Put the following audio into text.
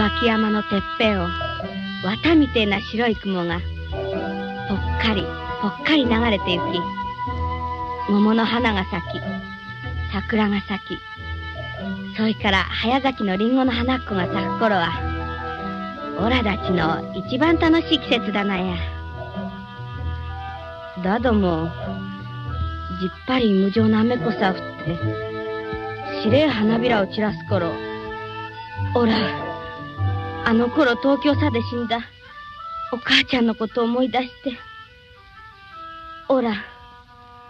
秋山のてっぺんを綿みてえな白い雲がぽっかりぽっかり流れて行き、桃の花が咲き、桜が咲き、それから早咲きのリンゴの花っこが咲く頃は、オラたちの一番楽しい季節だなや。だどもじっぱり無情な雨こさ降って白い花びらを散らす頃、オラあの頃東京さで死んだお母ちゃんのことを思い出して、オラ